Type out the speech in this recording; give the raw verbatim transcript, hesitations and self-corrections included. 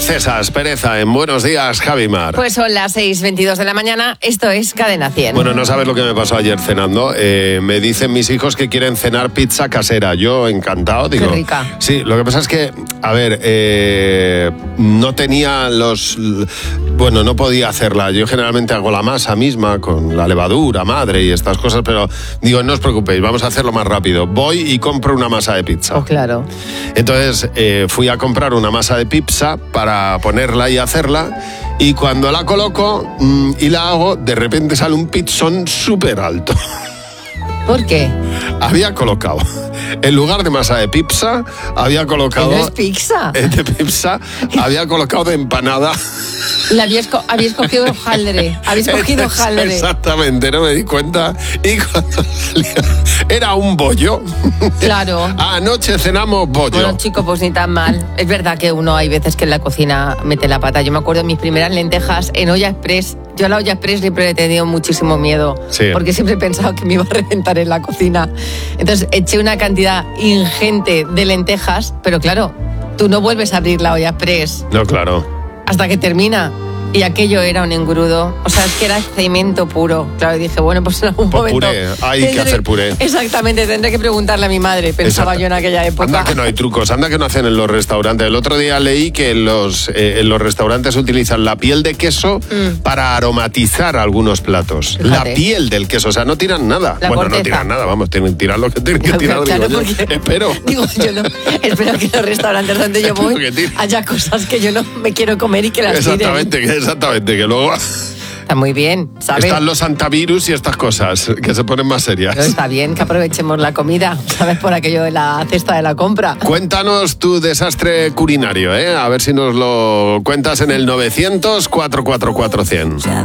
Princesas, pereza en Buenos Días, Javimar. Pues son las seis veintidós de la mañana, esto es Cadena cien. Bueno, no sabes lo que me pasó ayer cenando. Eh, me dicen mis hijos que quieren cenar pizza casera. Yo encantado, digo. Qué rica. Sí, lo que pasa es que, a ver, eh, no tenía los... Bueno, no podía hacerla. Yo generalmente hago la masa misma con la levadura, madre y estas cosas, pero digo, no os preocupéis, vamos a hacerlo más rápido. Voy y compro una masa de pizza. Oh, claro. Entonces eh, fui a comprar una masa de pizza para ponerla y hacerla, y cuando la coloco mmm, y la hago, de repente sale un pizzón súper alto. ¿Por qué? Había colocado, en lugar de masa de pizza, había colocado... ¿No es pizza? De pizza, había colocado de empanada. La habías, co- habías cogido hojaldre. Habéis cogido hojaldre. Exactamente, no me di cuenta. Y cuando salió, era un bollo. Claro. Anoche cenamos bollo. Bueno, chico, pues ni tan mal. Es verdad que uno hay veces que en la cocina mete la pata. Yo me acuerdo de mis primeras lentejas en olla express. Yo a la olla express siempre le he tenido muchísimo miedo. Sí. Porque siempre he pensado que me iba a reventar en la cocina. Entonces eché una cantidad ingente de lentejas, pero claro, tú no vuelves a abrir la olla express No, claro. hasta que termina. Y aquello era un engrudo. O sea, es que era cemento puro. Claro, y dije, bueno, pues en algún Pues momento... puré, hay que tendré- hacer puré. Exactamente, tendré que preguntarle a mi madre, pensaba Exacto. yo en aquella época. Anda que no hay trucos, anda que no hacen en los restaurantes. El otro día leí que en los, eh, en los restaurantes utilizan la piel de queso Mm. para aromatizar algunos platos. Fíjate. La piel del queso, o sea, no tiran nada. La bueno, corteza. no tiran nada, vamos, tienen que tirar lo que tienen que tirar. Claro, digo yo. porque- Espero. Digo, yo no. Espero que en los restaurantes donde yo voy Espero que tire. haya cosas que yo no me quiero comer y que las tiren. Exactamente, que, exactamente, que luego Está muy bien, ¿sabes? están los antivirus y estas cosas, que se ponen más serias. Pero está bien que aprovechemos la comida, ¿sabes? Por aquello de la cesta de la compra. Cuéntanos tu desastre culinario, ¿eh? A ver si nos lo cuentas en el novecientos, cuatro cuatro cuatro, cien.